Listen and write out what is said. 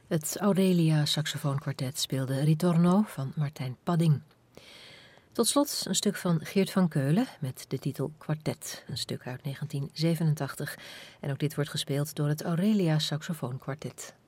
Het Aurelia saxofoonkwartet speelde Ritorno van Martijn Padding. Tot slot een stuk van Geert van Keulen met de titel Kwartet, een stuk uit 1987. En ook dit wordt gespeeld door het Aurelia saxofoonkwartet.